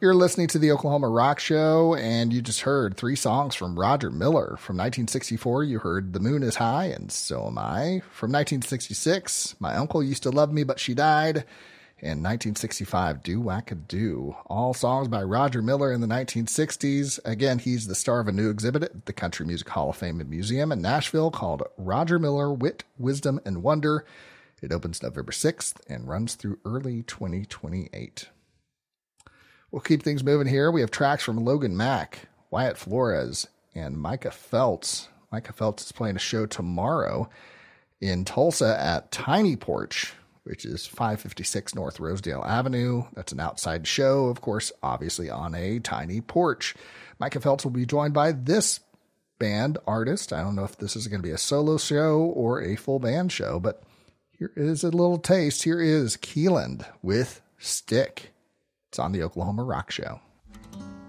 You're listening to the Oklahoma Rock Show, and you just heard three songs from Roger Miller. From 1964, you heard The Moon is High and So Am I. From 1966, My Uncle Used to Love Me But She Died. And 1965, Do Wackadoo. All songs by Roger Miller in the 1960s. Again, he's the star of a new exhibit at the Country Music Hall of Fame and Museum in Nashville called Roger Miller, Wit, Wisdom, and Wonder. It opens November 6th and runs through early 2028. We'll keep things moving here. We have tracks from Logan Mack, Wyatt Flores, and Micah Phelps. Micah Phelps is playing a show tomorrow in Tulsa at Tiny Porch, which is 556 North Rosedale Avenue. That's an outside show, of course, obviously on a tiny porch. Micah Phelps will be joined by this band artist. I don't know if this is going to be a solo show or a full band show, but here is a little taste. Here is Keeland with Stick. It's on the Oklahoma Rock Show.